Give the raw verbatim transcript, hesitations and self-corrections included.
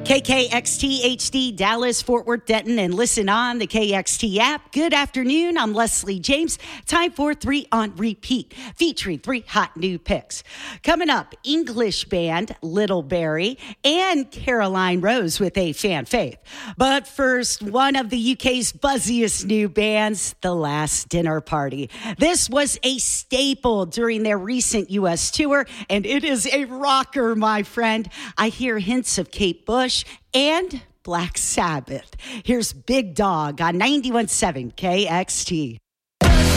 K K X T H D, Dallas, Fort Worth, Denton, and listen on the K X T app. Good afternoon. I'm Leslie James. Time for Three on Repeat, featuring three hot new picks. Coming up, English band Littleberry and Caroline Rose with a Fan Faith. But first, one of the U K's buzziest new bands, The Last Dinner Party. This was a staple during their recent U S tour, and it is a rocker, my friend. I hear hints of Kate Bush and Black Sabbath. Here's Big Dog on ninety-one point seven K X T.